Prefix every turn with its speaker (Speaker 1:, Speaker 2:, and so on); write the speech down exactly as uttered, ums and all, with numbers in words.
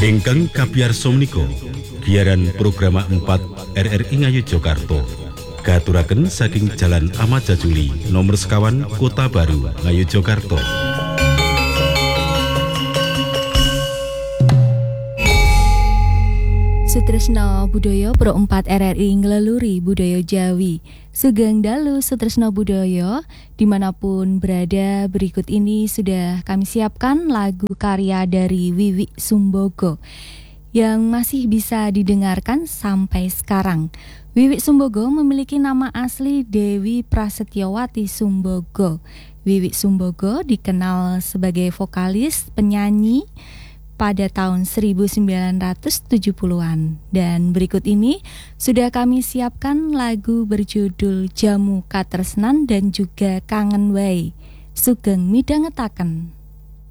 Speaker 1: Ingkang kapiyarsa menika giaran program empat R R I Ngayogyakarta katuraken saking Jalan Ahmad Jajuli nomor sekawan Kota Baru Ngayogyakarta.
Speaker 2: Sutresna budaya Pro empat R R I ngleluri budaya Jawi. Sugeng dalu Sutresna budaya dimanapun berada, berikut ini sudah kami siapkan lagu karya dari Wiwi Sumbogo yang masih bisa didengarkan sampai sekarang. Wiwi Sumbogo memiliki nama asli Dewi Prasetyawati Sumbogo. Wiwi Sumbogo dikenal sebagai vokalis, penyanyi pada tahun seribu sembilan ratus tujuh puluhan. Dan berikut ini sudah kami siapkan lagu berjudul Jamu Katresnan dan juga Kangen Wae. Sugeng midhangetaken.